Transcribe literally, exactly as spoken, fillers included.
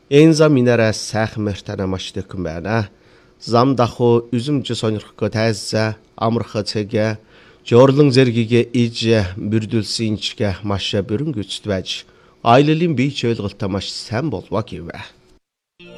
Энэ зам инараа сайхан мэртана маш дэкэн байна. Зам даху үзэмж сонирхгоо тайзаа амарха цэгэ жоорлон зэргийг иж бүрдүүлсэнчгэ маш бүрэн гүцэд байж аяллалын бие ойлголтоо маш сайн болвоо гэвэ.